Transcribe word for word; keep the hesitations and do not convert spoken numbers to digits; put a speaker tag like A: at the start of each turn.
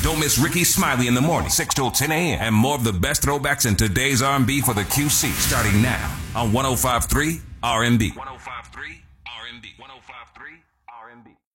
A: Don't miss Ricky Smiley in the morning, six till ten a.m. And more of the best throwbacks in today's R and B for the Q C, starting now on one oh five point three R and B.